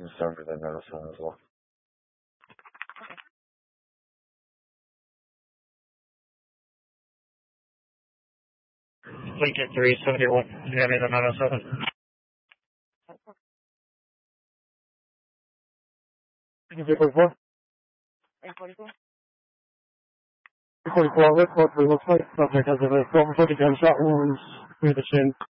looking stronger than 907 as well. Lincoln 371, you have me the 907. 844? 844? 844, looks like subject has a gunshot wounds near the chin.